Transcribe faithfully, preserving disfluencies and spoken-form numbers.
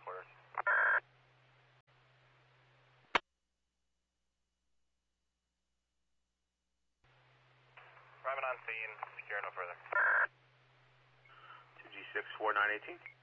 headquarters. Private on scene, secure no further. two G six four nine one eight.